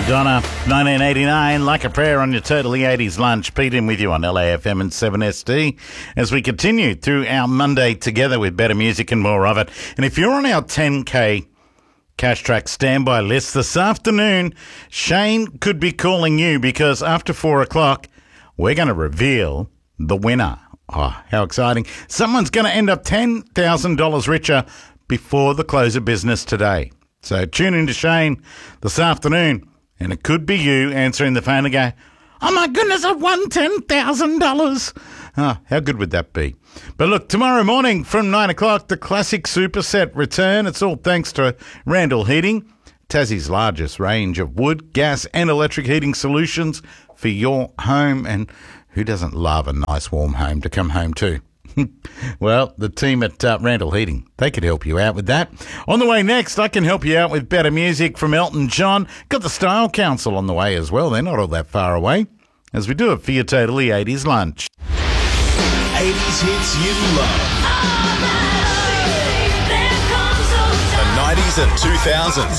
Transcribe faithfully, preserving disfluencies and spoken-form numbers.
Madonna, nineteen eighty-nine, Like a Prayer on your Totally eighties lunch. Pete in with you on L A F M and seven S D as we continue through our Monday together with better music and more of it. And if you're on our ten K Cash Track standby list this afternoon, Shane could be calling you because after four o'clock, we're going to reveal the winner. Oh, how exciting. Someone's going to end up ten thousand dollars richer before the close of business today. So tune in to Shane this afternoon, and it could be you answering the phone and go, oh my goodness, I've won ten thousand dollars. Oh, how good would that be? But look, tomorrow morning from nine o'clock, the classic superset return. It's all thanks to Randall Heating, Tassie's largest range of wood, gas and electric heating solutions for your home. And who doesn't love a nice warm home to come home to? Well, the team at uh, Randall Heating, they could help you out with that. On the way next, I can help you out with better music from Elton John. Got the Style Council on the way as well. They're not all that far away as we do it for your Totally eighties lunch. eighties hits you love. The nineties and two thousands.